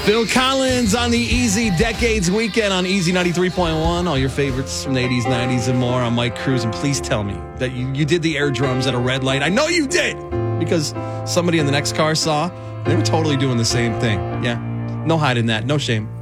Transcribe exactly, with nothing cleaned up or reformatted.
Phil Collins on the Easy Decades Weekend on Easy ninety-three point one. All your favorites from the eighties, nineties, and more. I'm Mike Cruz, and please tell me that you, you did the air drums at a red light. I know you did, because somebody in the next car saw. They were totally doing the same thing. Yeah, no hiding that. No shame.